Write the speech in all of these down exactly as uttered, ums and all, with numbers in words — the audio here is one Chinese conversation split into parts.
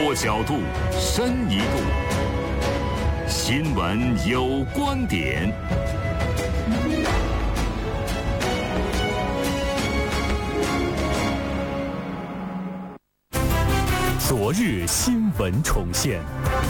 多角度，深一度。新闻有观点。 昨日新闻重现。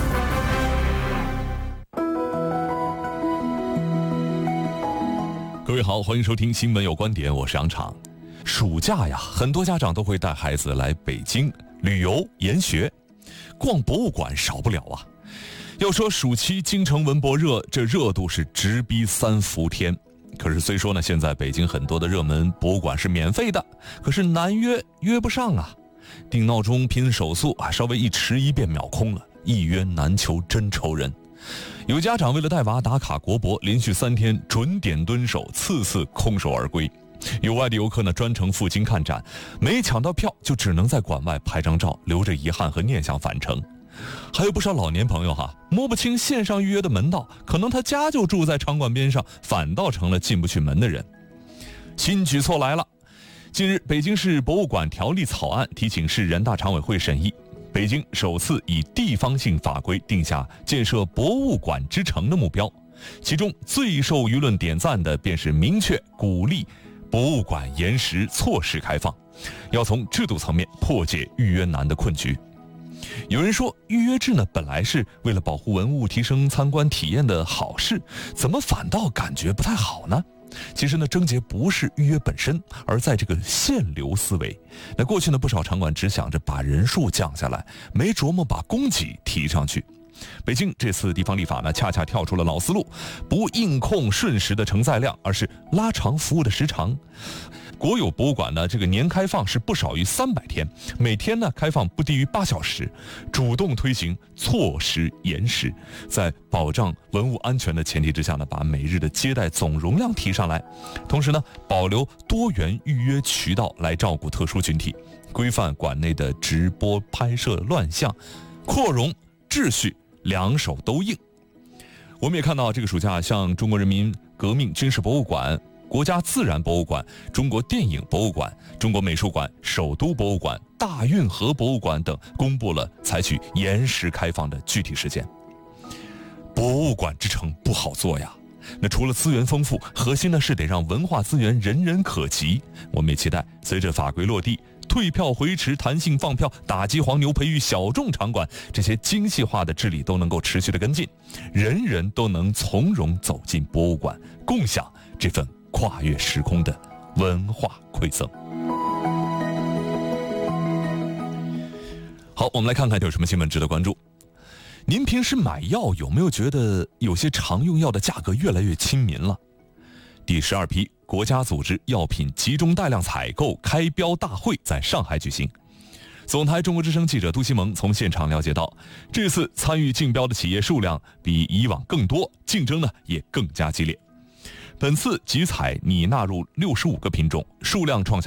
各位好，欢迎收听新闻有观点，我是杨昶。暑假呀，很多家长都会带孩子来北京旅游研学，逛博物馆少不了啊。要说暑期京城文博热，这热度是直逼三伏天。可是虽说呢，现在北京很多的热门博物馆是免费的，可是难约约不上啊。定闹钟拼手速啊，稍微一迟一变秒空了，一约难求，真愁人。有家长为了带娃打卡国博，连续三天准点蹲守，次次空手而归。有外地游客呢，专程赴京看展，没抢到票就只能在馆外拍张照，留着遗憾和念想返程。还有不少老年朋友哈，摸不清线上预约的门道，可能他家就住在场馆边上，反倒成了进不去门的人。新举措来了，近日北京市博物馆条例草案提请市人大常委会审议，北京首次以地方性法规定下建设博物馆之城的目标，其中最受舆论点赞的便是明确鼓励博物馆延时错时开放，要从制度层面破解预约难的困局。有人说，预约制呢本来是为了保护文物、提升参观体验的好事，怎么反倒感觉不太好呢？其实呢，症结不是预约本身，而在这个限流思维。那过去呢，不少场馆只想着把人数降下来，没琢磨把供给提上去。北京这次地方立法呢，恰恰跳出了老思路，不硬控瞬时的承载量，而是拉长服务的时长。国有博物馆呢，这个年开放是不少于三百天，每天呢开放不低于八小时，主动推行错时延时，在保障文物安全的前提之下呢，把每日的接待总容量提上来，同时呢，保留多元预约渠道来照顾特殊群体，规范馆内的直播拍摄乱象，扩容秩序两手都硬。我们也看到这个暑假，像中国人民革命军事博物馆、国家自然博物馆、中国电影博物馆、中国美术馆、首都博物馆、大运河博物馆等公布了采取延时开放的具体时间。博物馆之城不好做呀，那除了资源丰富，核心呢是得让文化资源人人可及。我们也期待随着法规落地，退票回池、弹性放票、打击黄牛、培育小众场馆，这些精细化的治理都能够持续的跟进，人人都能从容走进博物馆，共享这份跨越时空的文化馈赠。好，我们来看看有什么新闻值得关注。您平时买药有没有觉得有些常用药的价格越来越亲民了？第十二批国家组织药品集中带量采购开标大会在上海举行。总台中国之声记者杜西蒙从现场了解到，这次参与竞标的企业数量比以往更多，竞争呢也更加激烈。本次集采拟纳入六十五个品种，数量创下